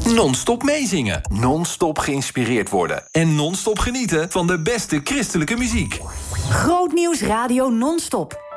Non-stop meezingen. Non-stop geïnspireerd worden. En non-stop genieten van de beste christelijke muziek. Grootnieuws Radio Non-stop.